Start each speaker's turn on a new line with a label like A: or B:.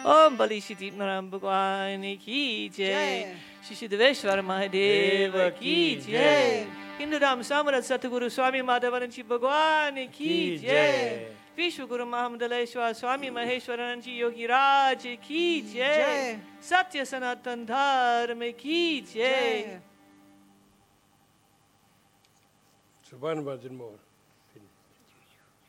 A: ओम बलि सिद्धि नारायण भगवान की जय। श्री सिद्धेश्वर महादेव की जय। हिंदू राम समर्थ सतगुरु स्वामी माधवानंद जी भगवान की जय। विश्व गुरु महामंडलेश्वर स्वामी महेश्वरानंद जी योगी राज की जय। सत्य सनातन धर्म की जय।
B: सुभान भजन मोहन।